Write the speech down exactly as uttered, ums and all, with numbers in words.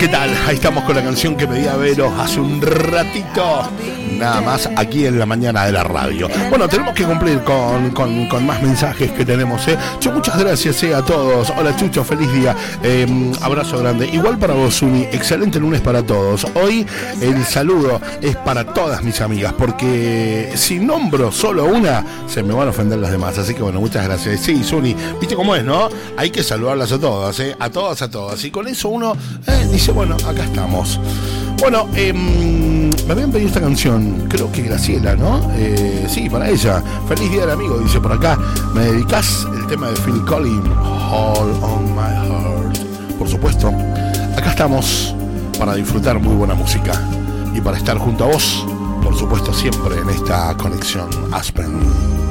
¿Qué tal? Ahí estamos con la canción que pedía Vero hace un ratito. Nada más aquí en la mañana de la radio. Bueno, tenemos que cumplir con, con, con más mensajes que tenemos, ¿eh? Yo, muchas gracias eh, a todos. Hola Chucho, feliz día. Eh, abrazo grande. Igual para vos, Uni. Excelente lunes para todos. Hoy el saludo es para todas mis amigas, porque si nombro solo una, se me van a ofender las demás. Así que bueno, muchas gracias. Sí, Suni, viste cómo es, ¿no? Hay que saludarlas a todas, ¿eh? A todas, a todas. Y con eso uno eh, dice, bueno, acá estamos. Bueno, eh, me habían pedido esta canción, creo que Graciela, ¿no? Eh, sí, para ella. Feliz día del amigo, dice por acá. ¿Me dedicás el tema de Phil Collins, All on My Heart? Por supuesto, acá estamos para disfrutar muy buena música y para estar junto a vos, por supuesto, siempre en esta conexión Aspen.